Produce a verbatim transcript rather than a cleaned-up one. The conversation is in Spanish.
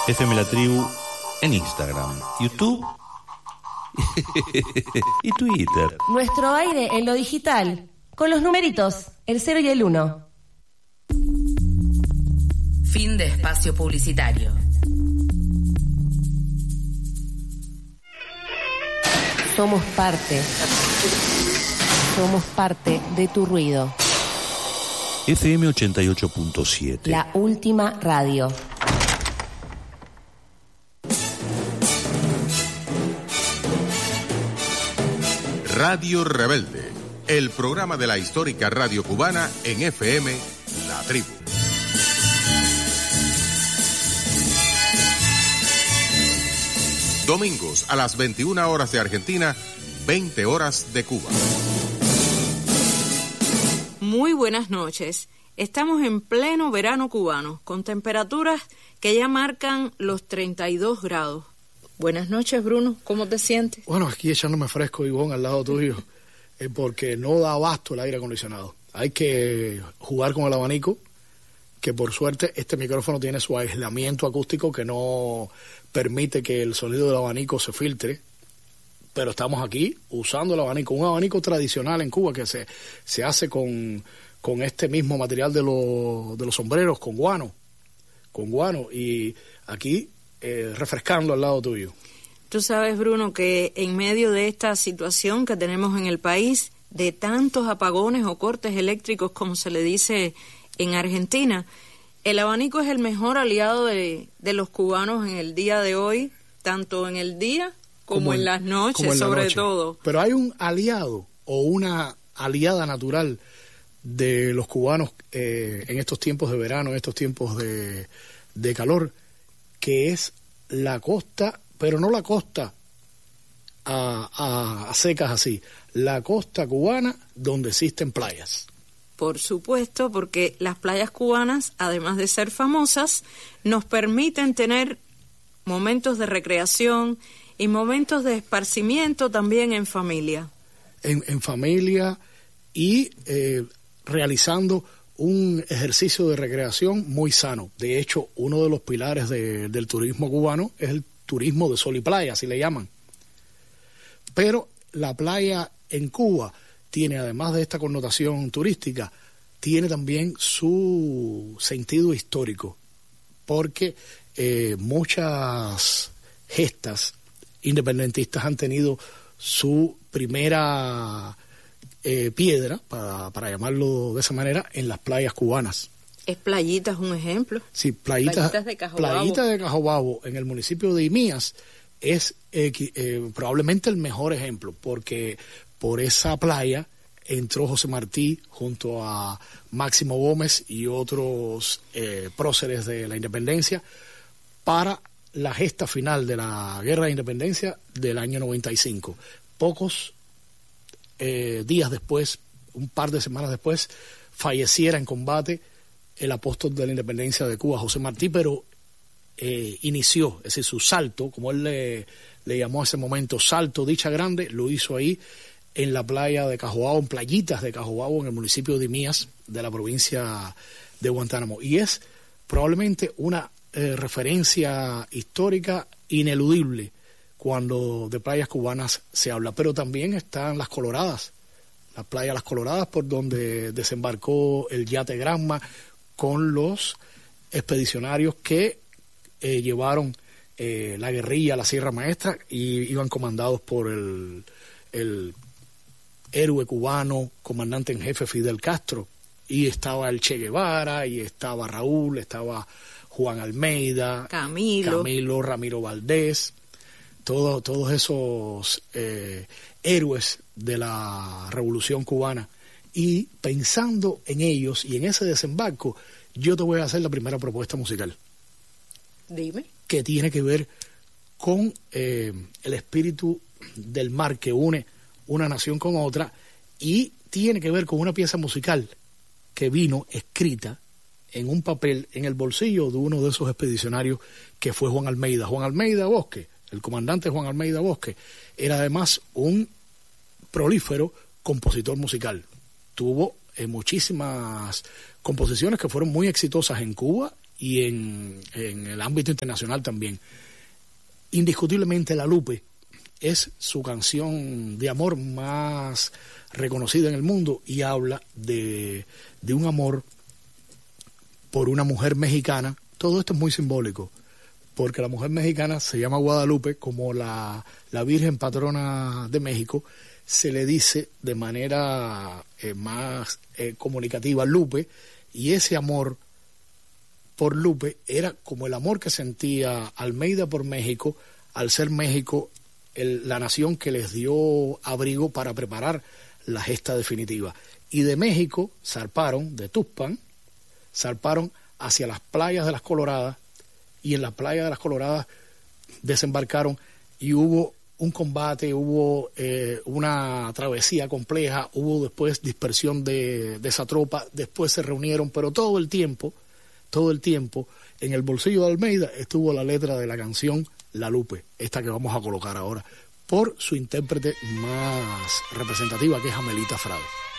F M La Tribu en Instagram, YouTube y Twitter. Nuestro aire en lo digital, con los numeritos, el cero y el uno. Fin de espacio publicitario. Somos parte. Somos parte de tu ruido. F M ochenta y ocho punto siete. La última radio. Radio Rebelde, el programa de la histórica radio cubana en F M La Tribu. Domingos a las veintiuna horas de Argentina, veinte horas de Cuba. Muy buenas noches. Estamos en pleno verano cubano, con temperaturas que ya marcan los treinta y dos grados. Buenas noches, Bruno. ¿Cómo te sientes? Bueno, aquí echándome fresco, Ivonne, al lado tuyo, eh, porque no da abasto el aire acondicionado. Hay que jugar con el abanico, que por suerte este micrófono tiene su aislamiento acústico que no permite que el sonido del abanico se filtre. Pero estamos aquí usando el abanico, un abanico tradicional en Cuba que se, se hace con, con este mismo material de, lo, de los sombreros, con guano, con guano, y aquí eh, refrescando al lado tuyo. Tú sabes, Bruno, que en medio de esta situación que tenemos en el país, de tantos apagones o cortes eléctricos, como se le dice en Argentina, el abanico es el mejor aliado de, de los cubanos en el día de hoy, tanto en el día como, como en, en las noches, en sobre noche. todo. Pero hay un aliado o una aliada natural de los cubanos eh, en estos tiempos de verano, en estos tiempos de, de calor, que es la costa, pero no la costa a, a, a secas así, la costa cubana donde existen playas. Por supuesto, porque las playas cubanas, además de ser famosas, nos permiten tener momentos de recreación y momentos de esparcimiento también en familia. En, en familia y eh, realizando un ejercicio de recreación muy sano. De hecho, uno de los pilares de, del turismo cubano es el turismo de sol y playa, así le llaman. Pero la playa en Cuba tiene, además de esta connotación turística, tiene también su sentido histórico, porque eh, muchas gestas independentistas han tenido su primera eh, piedra, para, para llamarlo de esa manera, en las playas cubanas. ¿Es Playitas un ejemplo? Sí, Playitas, Playitas de Cajobabo. Playitas de Cajobabo, en el municipio de Imías, es eh, eh, probablemente el mejor ejemplo, porque por esa playa entró José Martí junto a Máximo Gómez y otros eh, próceres de la independencia para la gesta final de la Guerra de Independencia del año noventa y cinco. Pocos eh, días después, un par de semanas después, falleciera en combate el apóstol de la independencia de Cuba, José Martí, pero eh, inició, es decir, su salto, como él le, le llamó a ese momento, salto, dicha grande, lo hizo ahí en la playa de Cajobabo, en Playitas de Cajobabo, en el municipio de Imías, de la provincia de Guantánamo. Y es probablemente una eh, referencia histórica ineludible cuando de playas cubanas se habla. Pero también están las Coloradas, las playas Las Coloradas, por donde desembarcó el yate Granma con los expedicionarios que eh, llevaron eh, la guerrilla a la Sierra Maestra y iban comandados por el, el héroe cubano, comandante en jefe Fidel Castro, y estaba el Che Guevara, y estaba Raúl, estaba Juan Almeida, Camilo, Camilo Ramiro Valdés, todo, todos esos eh, héroes de la Revolución Cubana. Y pensando en ellos y en ese desembarco, yo te voy a hacer la primera propuesta musical. Dime. Que tiene que ver con eh, el espíritu del mar que une una nación con otra, y tiene que ver con una pieza musical que vino escrita en un papel en el bolsillo de uno de esos expedicionarios que fue Juan Almeida. Juan Almeida Bosque, el comandante Juan Almeida Bosque, era además un prolífero compositor musical. Tuvo eh, muchísimas composiciones que fueron muy exitosas en Cuba y en, en el ámbito internacional también. Indiscutiblemente La Lupe es su canción de amor más reconocida en el mundo y habla de, de un amor por una mujer mexicana. Todo esto es muy simbólico, porque la mujer mexicana se llama Guadalupe, como la, la Virgen patrona de México, se le dice de manera eh, más eh, comunicativa Lupe, y ese amor por Lupe era como el amor que sentía Almeida por México, al ser México el, la nación que les dio abrigo para preparar la gesta definitiva. Y de México zarparon, de Tuxpan, zarparon hacia las playas de las Coloradas, y en las playas de las Coloradas desembarcaron y hubo un combate, hubo eh, una travesía compleja, hubo después dispersión de, de esa tropa, después se reunieron, pero todo el tiempo, todo el tiempo, en el bolsillo de Almeida estuvo la letra de la canción La Lupe, esta que vamos a colocar ahora, por su intérprete más representativa, que es Amelita Frade.